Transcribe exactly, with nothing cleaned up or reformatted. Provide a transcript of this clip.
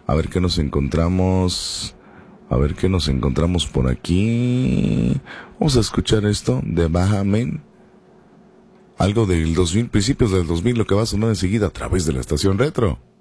A ver qué nos encontramos. A ver qué nos encontramos por aquí. Vamos a escuchar esto de Bahamen. Algo del dos mil, principios del dos mil, lo que va a sonar enseguida a través de la estación retro.